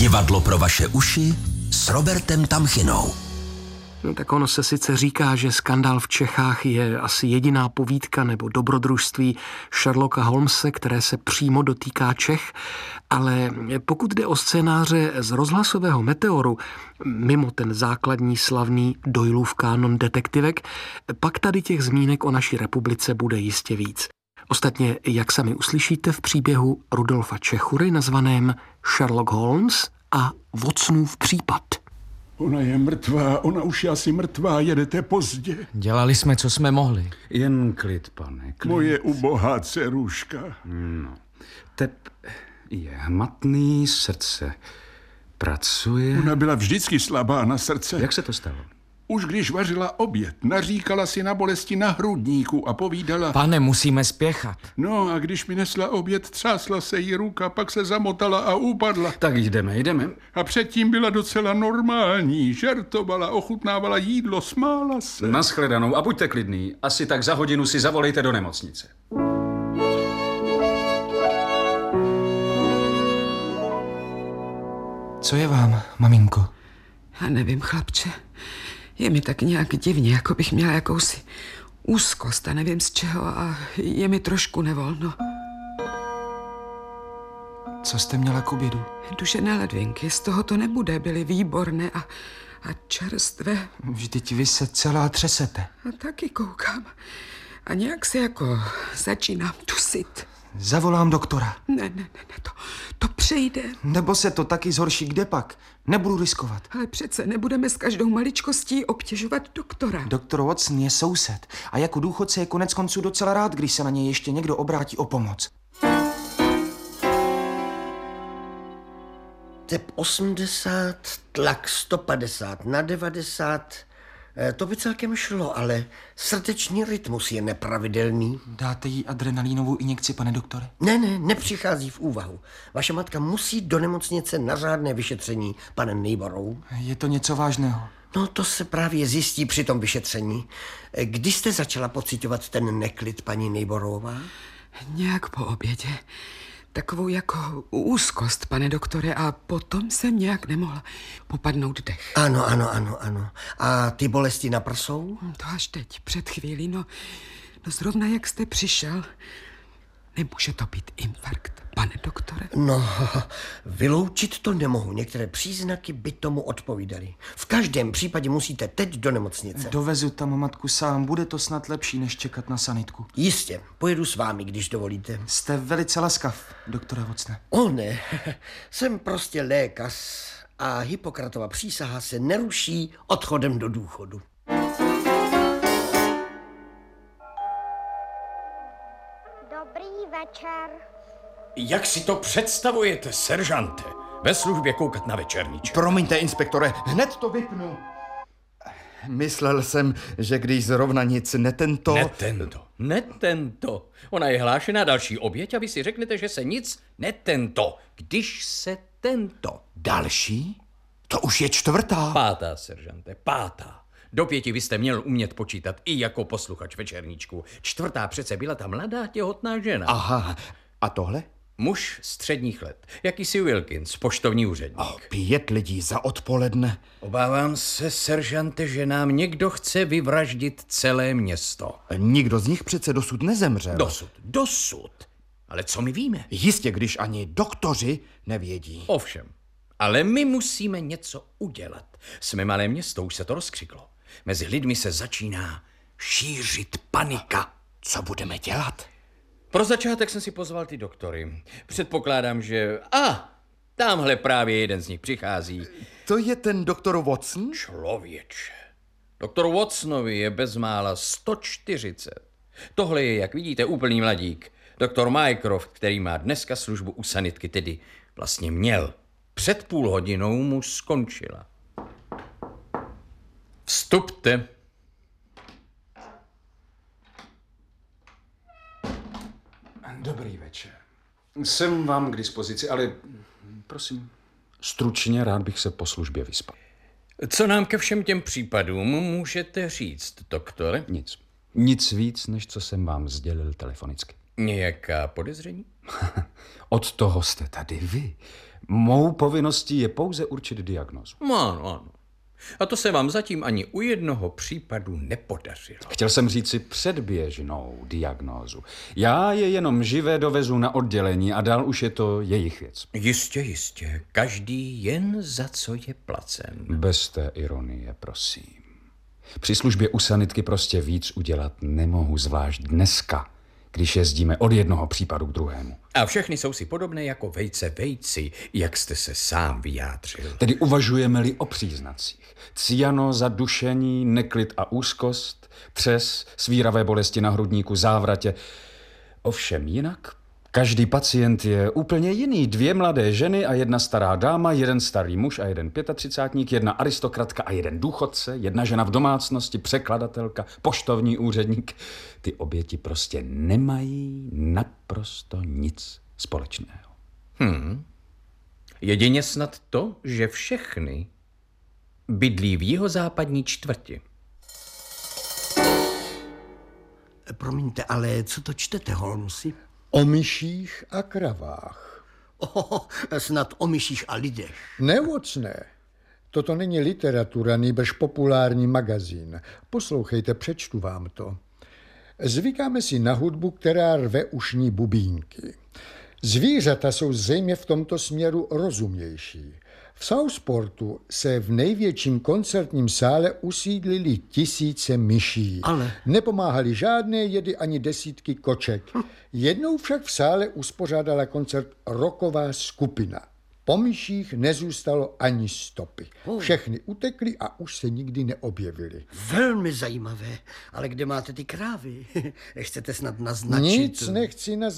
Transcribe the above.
Divadlo pro vaše uši s Robertem Tamchinou. No, tak ono se sice říká, že Skandál v Čechách je asi jediná povídka nebo dobrodružství Sherlocka Holmese, které se přímo dotýká Čech, ale pokud jde o scénáře z rozhlasového Meteoru, mimo ten základní slavný Doylův kánon detektivek, pak tady těch zmínek o naší republice bude jistě víc. Ostatně, jak sami uslyšíte v příběhu Rudolfa Čechury nazvaném Sherlock Holmes a Watsonův případ. Ona je mrtvá, ona už je asi mrtvá, jedete pozdě. Dělali jsme, co jsme mohli. Jen klid, pane, klid. Moje ubohá dceruška. No, tep je hmatný, srdce pracuje. Ona byla vždycky slabá na srdce. Jak se to stalo? Už když vařila oběd, naříkala si na bolesti na hrudníku a povídala... Pane, musíme spěchat. No a když mi nesla oběd, třásla se jí ruka, pak se zamotala a upadla. Tak jdeme. A předtím byla docela normální, žertovala, ochutnávala jídlo, smála se. Naschledanou a buďte klidný. Asi tak za hodinu si zavolejte do nemocnice. Co je vám, maminko? Já nevím, chlapče. Je mi tak nějak divně, jako bych měla jakousi úzkost a nevím z čeho a je mi trošku nevolno. Co jste měla k obědu? Dušené ledvinky, z toho to nebude, byly výborné a čerstvé. Vždyť vy se celá třesete. A taky koukám. A nějak se jako začínám dusit. Zavolám doktora. Ne, to přejde. Nebo se to taky zhorší, kde pak? Nebudu riskovat. Ale přece nebudeme s každou maličkostí obtěžovat doktora. Doktor Watson je soused a jako důchodce je konec konců docela rád, když se na něj ještě někdo obrátí o pomoc. Tep 80, tlak 150 na 90, to by celkem šlo, ale srdeční rytmus je nepravidelný. Dáte jí adrenalínovou injekci, pane doktore? Ne, nepřichází v úvahu. Vaše matka musí do nemocnice na řádné vyšetření, pane Neighborou. Je to něco vážného? No, to se právě zjistí při tom vyšetření. Kdy jste začala pociťovat ten neklid, paní Neighborová? Nějak po obědě. Takovou jako úzkost, pane doktore, a potom jsem nějak nemohla popadnout dech. Ano. A ty bolesti na prsou? To až teď, před chvílí, no zrovna jak jste přišel. Nemůže to být infarkt, pane doktore? No, vyloučit to nemohu. Některé příznaky by tomu odpovídaly. V každém případě musíte teď do nemocnice. Dovezu tam matku sám, bude to snad lepší, než čekat na sanitku. Jistě, pojedu s vámi, když dovolíte. Jste velice laskav, doktore Watsone. Ne, jsem prostě lékař a Hippokratova přísaha se neruší odchodem do důchodu. Dobrý večer. Jak si to představujete, seržante? Ve službě koukat na večerníček. Promiňte, inspektore, hned to vypnu. Myslel jsem, že když zrovna nic Netento. Ona je hlášená další oběť a vy si řeknete, že se nic netento. Když se tento. Další? To už je čtvrtá. Pátá, seržante, pátá. Do 5 vy jste měl umět počítat i jako posluchač večerníčku. Čtvrtá přece byla ta mladá těhotná žena. Aha, a tohle? Muž středních let, jakýsi Wilkins, poštovní úředník. 5 lidí za odpoledne. Obávám se, seržante, že nám někdo chce vyvraždit celé město. Nikdo z nich přece dosud nezemřel. Dosud. Ale co my víme? Jistě, když ani doktoři nevědí. Ovšem, ale my musíme něco udělat. Jsme malé město, už se to rozkřiklo. Mezi lidmi se začíná šířit panika. Co budeme dělat? Pro začátek jsem si pozval ty doktory. Předpokládám, že... Tamhle právě jeden z nich přichází. To je ten doktor Watson? Člověče. Doktor Watsonovi je bezmála 140. Tohle je, jak vidíte, úplný mladík. Doktor Mycroft, který má dneska službu u sanitky, tedy vlastně měl. Před půl hodinou mu skončila. Vstupte. Dobrý večer. Jsem vám k dispozici, ale prosím, stručně rád bych se po službě vyspal. Co nám ke všem těm případům můžete říct, doktore? Nic. Nic víc, než co jsem vám sdělil telefonicky. Nějaká podezření? Od toho jste tady vy. Mou povinností je pouze určit diagnózu. Ano. A to se vám zatím ani u jednoho případu nepodařilo. Chtěl jsem říci předběžnou diagnózu. Já je jenom živé dovezu na oddělení a dál už je to jejich věc. Jistě. Každý jen za co je placen. Bez té ironie, prosím. Při službě u sanitky prostě víc udělat nemohu, zvlášť dneska, když jezdíme od jednoho případu k druhému. A všechny jsou si podobné jako vejce vejci, jak jste se sám vyjádřil. Tedy uvažujeme-li o příznacích. Cyano, zadušení, neklid a úzkost, třes, svíravé bolesti na hrudníku, závratě. Ovšem jinak, každý pacient je úplně jiný. 2 mladé ženy a 1 stará dáma, 1 starý muž a 1 35, 1 aristokratka a 1 důchodce, 1 žena v domácnosti, překladatelka, poštovní úředník. Ty oběti prostě nemají naprosto nic společného. Jedině snad to, že všechny bydlí v jihozápadní čtvrti. Promiňte, ale co to čtete, Holmesi? O myších a kravách. Snad o myších a lidech. Neocné. Toto není literatura, nýbrž populární magazín. Poslouchejte, přečtu vám to. Zvykáme si na hudbu, která rve ušní bubínky. Zvířata jsou zřejmě v tomto směru rozumější. V Southportu se v největším koncertním sále usídlili 1000 myší. Ale nepomáhali žádné jedy ani desítky koček. Jednou však v sále uspořádala koncert rocková skupina. Po myších nezůstalo ani stopy. Všechny utekly a už se nikdy neobjevily. Velmi zajímavé. Ale kde máte ty krávy? Chcete snad naznačit? Nic nechci naznačit.